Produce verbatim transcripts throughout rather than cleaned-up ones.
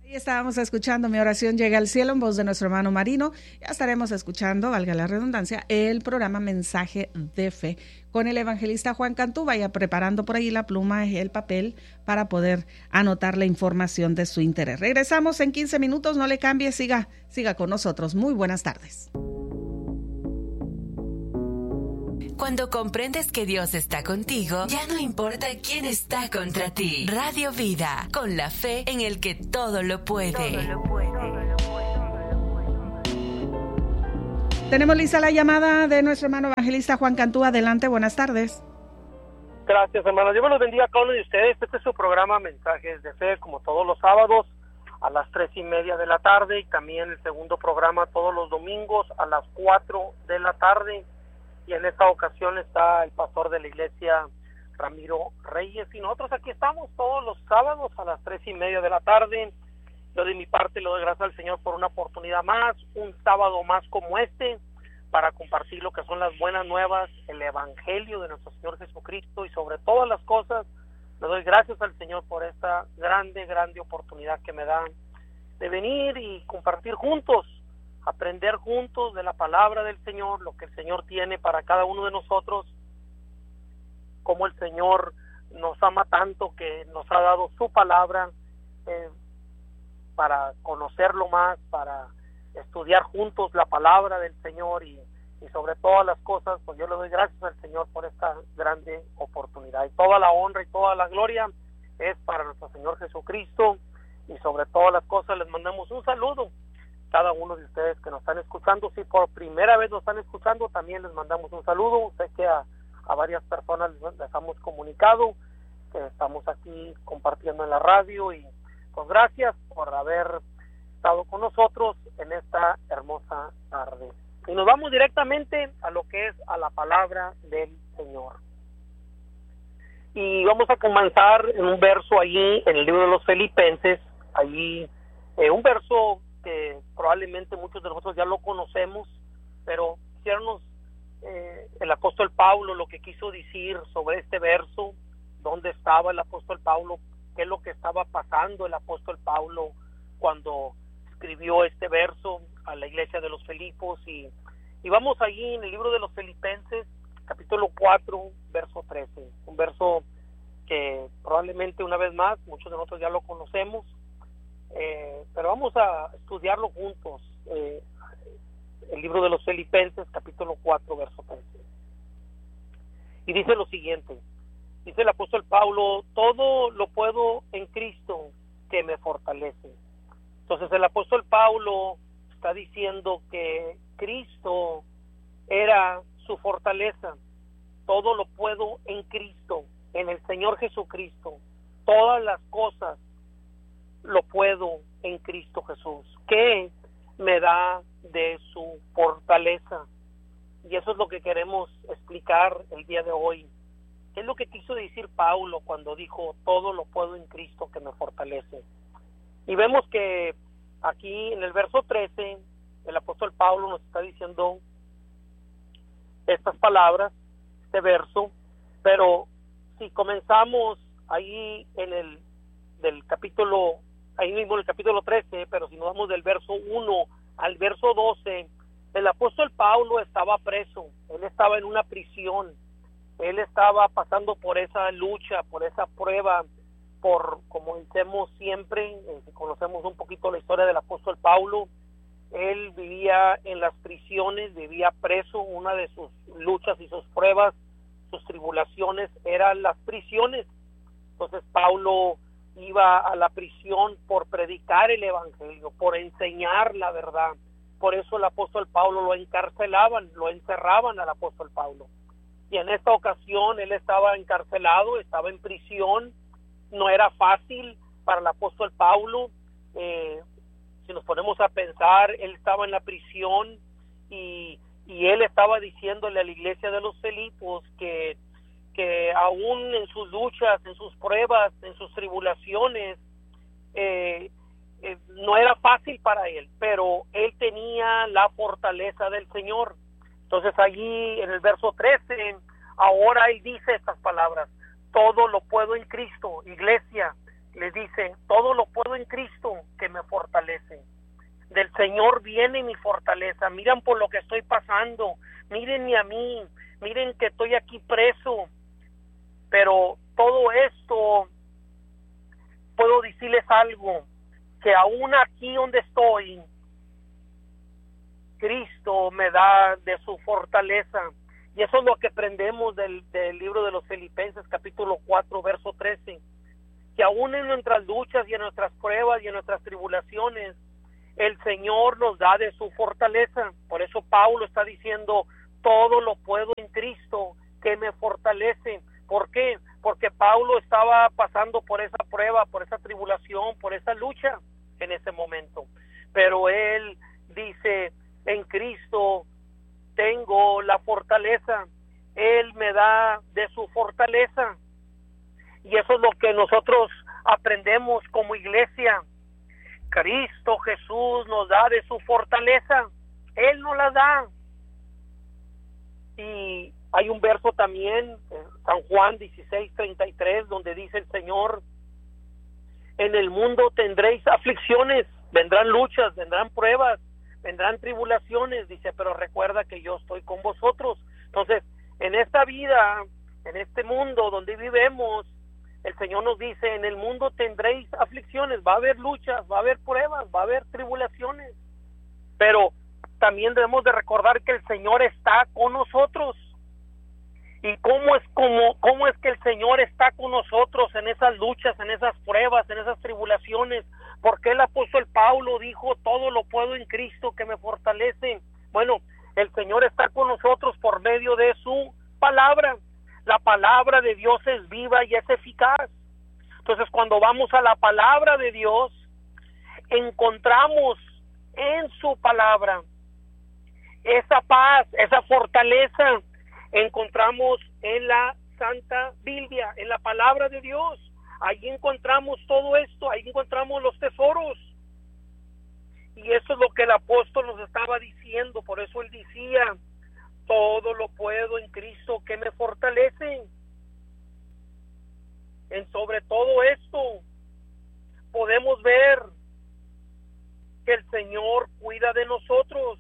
Y estábamos escuchando Mi oración llega al cielo en voz de nuestro hermano Marino. Ya estaremos escuchando, valga la redundancia, el programa Mensaje de Fe con el evangelista Juan Cantú. Vaya preparando por ahí la pluma y el papel para poder anotar la información de su interés. Regresamos en quince minutos, no le cambie, siga, siga con nosotros. Muy buenas tardes. Cuando comprendes que Dios está contigo, ya no importa quién está contra ti. Radio Vida, con la fe en el que todo lo puede. Todo lo puede. Tenemos lista la llamada de nuestro hermano evangelista Juan Cantú. Adelante, buenas tardes. Gracias, hermanos. Dios me los bendiga a cada uno de ustedes. Este es su programa Mensajes de Fe, como todos los sábados a las tres y media de la tarde, y también el segundo programa todos los domingos a las cuatro de la tarde. Y en esta ocasión está el pastor de la iglesia, Ramiro Reyes, y nosotros aquí estamos todos los sábados a las tres y media de la tarde. Yo de mi parte le doy gracias al Señor por una oportunidad más, un sábado más como este, para compartir lo que son las buenas nuevas, el evangelio de nuestro Señor Jesucristo, y sobre todas las cosas le doy gracias al Señor por esta grande, grande oportunidad que me da de venir y compartir juntos, aprender juntos de la palabra del Señor, lo que el Señor tiene para cada uno de nosotros, cómo el Señor nos ama tanto que nos ha dado su palabra eh, para conocerlo más, para estudiar juntos la palabra del Señor, y, y sobre todas las cosas, pues yo le doy gracias al Señor por esta grande oportunidad, y toda la honra y toda la gloria es para nuestro Señor Jesucristo, y sobre todas las cosas les mandamos un saludo cada uno de ustedes que nos están escuchando. Si por primera vez nos están escuchando, también les mandamos un saludo. Sé que a, a varias personas les hemos comunicado que estamos aquí compartiendo en la radio, y pues gracias por haber estado con nosotros en esta hermosa tarde. Y nos vamos directamente a lo que es a la palabra del Señor. Y vamos a comenzar en un verso allí en el libro de los Filipenses, allí eh, un verso que probablemente muchos de nosotros ya lo conocemos, pero quisiéramos eh, el apóstol Pablo lo que quiso decir sobre este verso, dónde estaba el apóstol Pablo, qué es lo que estaba pasando el apóstol Pablo cuando escribió este verso a la iglesia de los Filipos. Y, y vamos allí en el libro de los Filipenses, capítulo cuatro, verso trece, un verso que probablemente una vez más muchos de nosotros ya lo conocemos, Eh, pero vamos a estudiarlo juntos. Eh, el libro de los Filipenses, capítulo cuatro, verso trece. Y dice lo siguiente, dice el apóstol Pablo: todo lo puedo en Cristo que me fortalece. Entonces el apóstol Pablo está diciendo que Cristo era su fortaleza. Todo lo puedo en Cristo, en el Señor Jesucristo. Todas las cosas lo puedo en Cristo Jesús, que me da de su fortaleza. Y eso es lo que queremos explicar el día de hoy. ¿Qué es lo que quiso decir Pablo cuando dijo todo lo puedo en Cristo que me fortalece? Y vemos que aquí en el verso trece el apóstol Pablo nos está diciendo estas palabras, este verso, pero si comenzamos ahí en el del capítulo, ahí mismo en el capítulo trece, pero si nos vamos del verso uno al verso doce, el apóstol Pablo estaba preso, él estaba en una prisión, él estaba pasando por esa lucha, por esa prueba, por, como decimos siempre, eh, si conocemos un poquito la historia del apóstol Pablo, él vivía en las prisiones, vivía preso. Una de sus luchas y sus pruebas, sus tribulaciones, eran las prisiones. Entonces Pablo iba a la prisión por predicar el evangelio, por enseñar la verdad. Por eso el apóstol Pablo lo encarcelaban, lo encerraban al apóstol Pablo. Y en esta ocasión él estaba encarcelado, estaba en prisión. No era fácil para el apóstol Pablo. Eh, si nos ponemos a pensar, él estaba en la prisión y, y él estaba diciéndole a la iglesia de los Filipos que, que aún en sus luchas, en sus pruebas, en sus tribulaciones, eh, eh, no era fácil para él, pero él tenía la fortaleza del Señor. Entonces allí en el verso trece, ahora él dice estas palabras: todo lo puedo en Cristo. Iglesia, les dice, todo lo puedo en Cristo que me fortalece. Del Señor viene mi fortaleza. Miren por lo que estoy pasando, mírenme a mí, miren que estoy aquí preso, pero todo esto, puedo decirles algo, que aún aquí donde estoy, Cristo me da de su fortaleza. Y eso es lo que aprendemos del, del libro de los Filipenses, capítulo cuatro, verso trece, que aún en nuestras luchas y en nuestras pruebas y en nuestras tribulaciones, el Señor nos da de su fortaleza. Por eso Pablo está diciendo, todo lo puedo en Cristo que me fortalece. ¿Por qué? Porque Pablo estaba pasando por esa prueba, por esa tribulación, por esa lucha en ese momento. Pero él dice, en Cristo tengo la fortaleza. Él me da de su fortaleza. Y eso es lo que nosotros aprendemos como iglesia. Cristo Jesús nos da de su fortaleza. Él nos la da. Y hay un verso también, San Juan dieciséis, treinta y tres, donde dice el Señor, en el mundo tendréis aflicciones, vendrán luchas, vendrán pruebas, vendrán tribulaciones, dice, pero recuerda que yo estoy con vosotros. Entonces, en esta vida, en este mundo donde vivimos, el Señor nos dice, en el mundo tendréis aflicciones, va a haber luchas, va a haber pruebas, va a haber tribulaciones, pero también debemos de recordar que el Señor está con nosotros. ¿Y cómo es, cómo, cómo es que el Señor está con nosotros en esas luchas, en esas pruebas, en esas tribulaciones? Porque el apóstol Pablo dijo, todo lo puedo en Cristo que me fortalece. Bueno, el Señor está con nosotros por medio de su palabra. La palabra de Dios es viva y es eficaz. Entonces, cuando vamos a la palabra de Dios, encontramos en su palabra esa paz, esa fortaleza. Encontramos en la Santa Biblia, en la palabra de Dios. Ahí encontramos todo esto, ahí encontramos los tesoros. Y eso es lo que el apóstol nos estaba diciendo. Por eso él decía, todo lo puedo en Cristo que me fortalece. En sobre todo esto podemos ver que el Señor cuida de nosotros.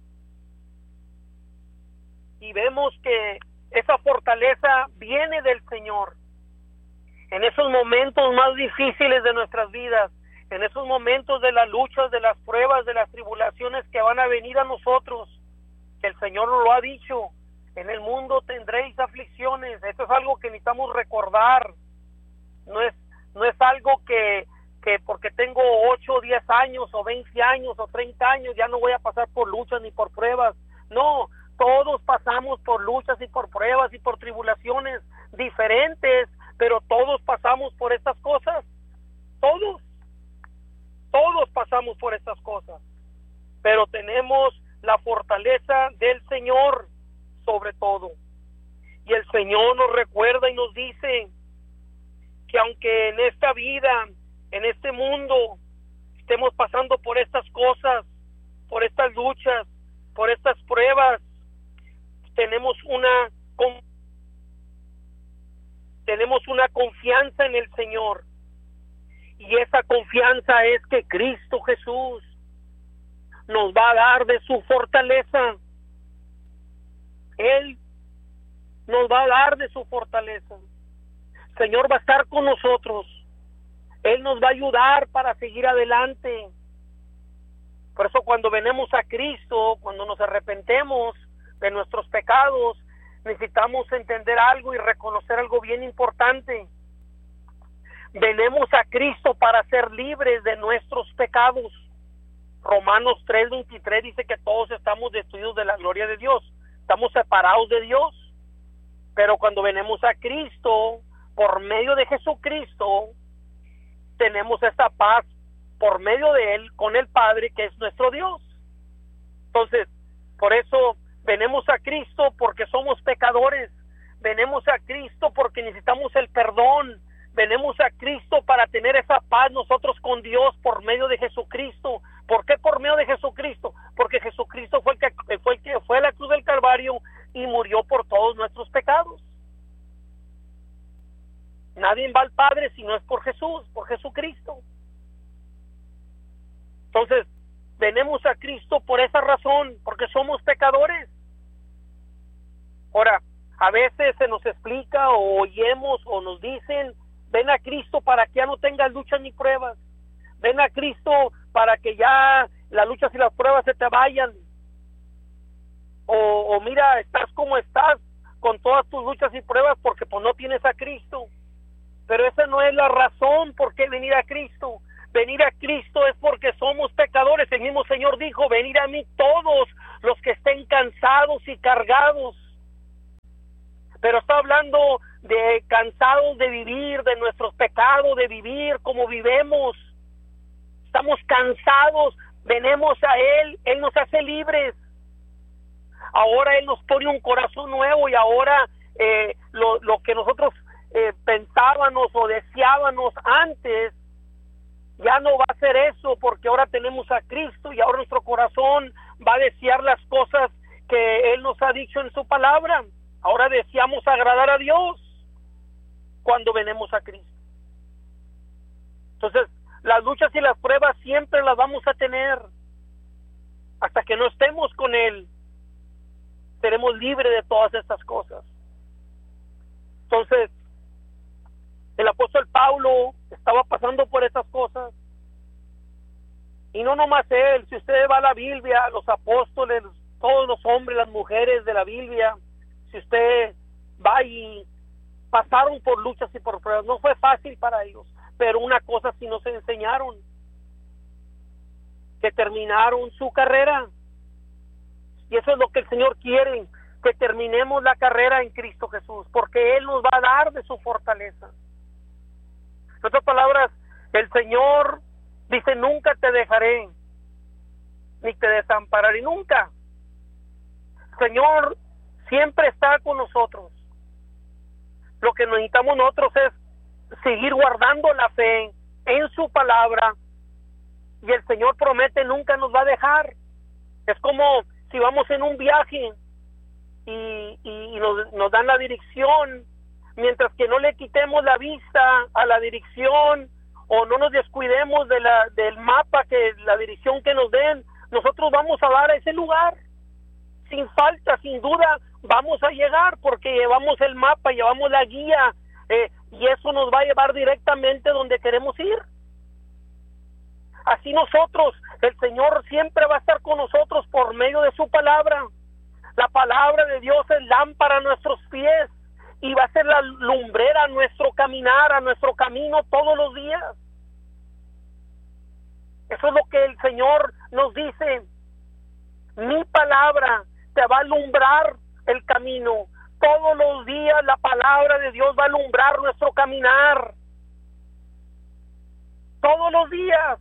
Y vemos que esa fortaleza viene del Señor. En esos momentos más difíciles de nuestras vidas, en esos momentos de las luchas, de las pruebas, de las tribulaciones que van a venir a nosotros, que el Señor nos lo ha dicho, en el mundo tendréis aflicciones. Esto es algo que necesitamos recordar. No es, no es algo que, que porque tengo ocho, diez años, o veinte años, o treinta años, ya no voy a pasar por luchas ni por pruebas. No, todos pasamos por luchas y por pruebas y por tribulaciones diferentes, pero todos pasamos por estas cosas. Todos. Todos pasamos por estas cosas. Pero tenemos la fortaleza del Señor sobre todo. Y el Señor nos recuerda y nos dice que aunque en esta vida, en este mundo, estemos pasando por estas cosas, por estas luchas, por estas pruebas, tenemos una tenemos una confianza en el Señor, y esa confianza es que Cristo Jesús nos va a dar de su fortaleza. Él nos va a dar de su fortaleza. El Señor va a estar con nosotros. Él nos va a ayudar para seguir adelante. Por eso cuando venimos a Cristo, cuando nos arrepentemos de nuestros pecados, necesitamos entender algo y reconocer algo bien importante. Venimos a Cristo para ser libres de nuestros pecados. Romanos tres veintitrés dice que todos estamos destituidos de la gloria de Dios, estamos separados de Dios. Pero cuando venimos a Cristo, por medio de Jesucristo, tenemos esa paz por medio de Él con el Padre, que es nuestro Dios. Entonces, por eso venimos a Cristo, porque somos pecadores. Venimos a Cristo porque necesitamos el perdón. Venimos a Cristo para tener esa paz nosotros con Dios por medio de Jesucristo. ¿Por qué por medio de Jesucristo? Porque Jesucristo fue el que fue el que fue a la cruz del Calvario y murió por todos nuestros pecados. Nadie va al Padre si no es por Jesús, por Jesucristo. Entonces, venimos a Cristo por esa razón, porque somos pecadores. Ahora, a veces se nos explica o oímos o nos dicen, ven a Cristo para que ya no tengas luchas ni pruebas. Ven a Cristo para que ya las luchas y las pruebas se te vayan. O, o mira, estás como estás con todas tus luchas y pruebas porque pues no tienes a Cristo. Pero esa no es la razón por qué venir a Cristo. Venir a Cristo es porque somos pecadores. El mismo Señor dijo, venid a mí todos los que estén cansados y cargados. Pero está hablando de cansados de vivir, de nuestros pecados, de vivir como vivemos. Estamos cansados, venimos a Él, Él nos hace libres. Ahora Él nos pone un corazón nuevo y ahora eh, lo, lo que nosotros eh, pensábamos o deseábamos antes, ya no va a ser eso, porque ahora tenemos a Cristo y ahora nuestro corazón va a desear las cosas que Él nos ha dicho en su palabra. Ahora deseamos agradar a Dios cuando venimos a Cristo. Entonces, las luchas y las pruebas siempre las vamos a tener. Hasta que no estemos con Él, seremos libres de todas estas cosas. Entonces, el apóstol Pablo estaba pasando por estas cosas. Y no nomás él, si usted va a la Biblia, los apóstoles, todos los hombres, las mujeres de la Biblia, si usted va y pasaron por luchas y por pruebas, no fue fácil para ellos, pero una cosa sí nos enseñaron, que terminaron su carrera. Y eso es lo que el Señor quiere, que terminemos la carrera en Cristo Jesús, porque Él nos va a dar de su fortaleza. En otras palabras, el Señor dice, nunca te dejaré, ni te desampararé, nunca. El Señor siempre está con nosotros. Lo que necesitamos nosotros es seguir guardando la fe en su palabra, y el Señor promete nunca nos va a dejar. Es como si vamos en un viaje y, y nos, nos dan la dirección, mientras que no le quitemos la vista a la dirección o no nos descuidemos de la, del mapa, que la dirección que nos den, nosotros vamos a dar a ese lugar. Sin falta, sin duda, vamos a llegar porque llevamos el mapa, llevamos la guía, eh, y eso nos va a llevar directamente donde queremos ir. Así nosotros, el Señor siempre va a estar con nosotros por medio de su palabra. La palabra de Dios es lámpara a nuestros pies y va a ser la lumbrera a nuestro caminar, a nuestro camino todos los días. Eso es lo que el Señor nos dice. Mi palabra te va a alumbrar el camino. Todos los días la palabra de Dios va a alumbrar nuestro caminar. Todos los días.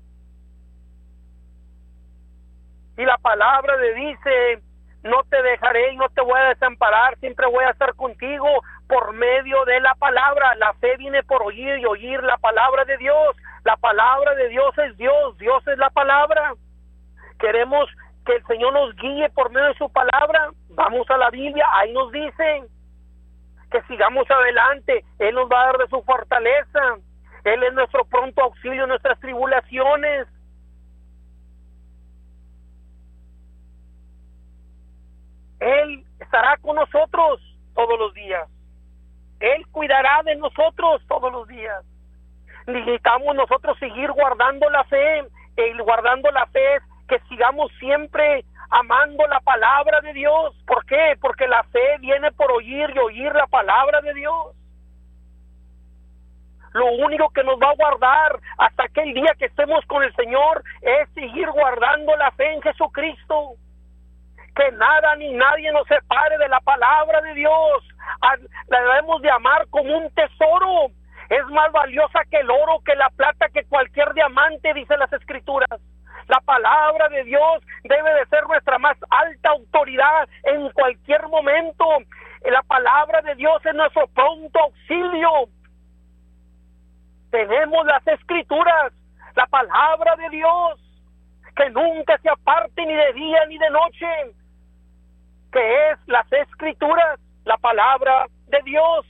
Y la palabra le dice, no te dejaré y no te voy a desamparar, siempre voy a estar contigo por medio de la palabra. La fe viene por oír y oír la palabra de Dios. La palabra de Dios es Dios, Dios es la palabra. Queremos que el Señor nos guíe por medio de su palabra. Vamos a la Biblia, ahí nos dice que sigamos adelante. Él nos va a dar de su fortaleza. Él es nuestro pronto auxilio en nuestras tribulaciones. Él estará con nosotros todos los días. Él cuidará de nosotros todos los días. Necesitamos nosotros seguir guardando la fe. El guardando la fe es que sigamos siempre amando la palabra de Dios. ¿Por qué? Porque la fe viene por oír y oír la palabra de Dios. Lo único que nos va a guardar hasta aquel día que estemos con el Señor es seguir guardando la fe en Jesucristo. Que nada ni nadie nos separe de la palabra de Dios. La debemos de amar como un tesoro. Es más valiosa que el oro, que la plata, que cualquier diamante, dicen las Escrituras. La palabra de Dios debe de ser nuestra más alta autoridad en cualquier momento. La palabra de Dios es nuestro pronto auxilio. Tenemos las Escrituras, la palabra de Dios, que nunca se aparte ni de día ni de noche, que es las Escrituras, la palabra de Dios.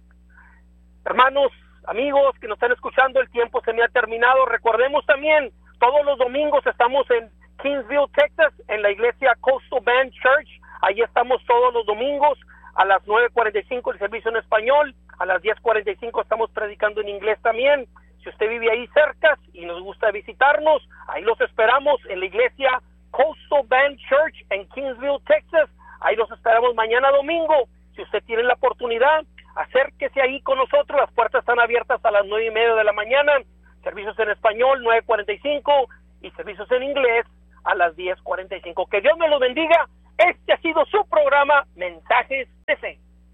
Hermanos, amigos que nos están escuchando, el tiempo se me ha terminado. Recordemos también, todos los domingos estamos en Kingsville, Texas, en la iglesia Coastal Band Church. Ahí estamos todos los domingos a las nueve cuarenta y cinco el servicio en español, a las diez cuarenta y cinco estamos predicando en inglés también. Si usted vive ahí cerca y nos gusta visitarnos, ahí los esperamos en la iglesia Coastal Band Church en Kingsville, Texas. Ahí los esperamos mañana domingo. Si usted tiene la oportunidad, acérquese ahí con nosotros. Las puertas están abiertas a las nueve y media de la mañana. Servicios en español, nueve cuarenta y cinco, y servicios en inglés a las diez cuarenta y cinco. Que Dios me los bendiga. Este ha sido su programa, Mensajes de Fe.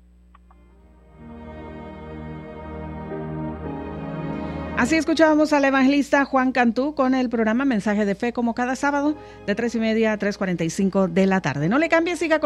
Así escuchábamos al evangelista Juan Cantú con el programa Mensaje de Fe, como cada sábado, de tres y media a tres cuarenta y cinco de la tarde. No le cambie, siga con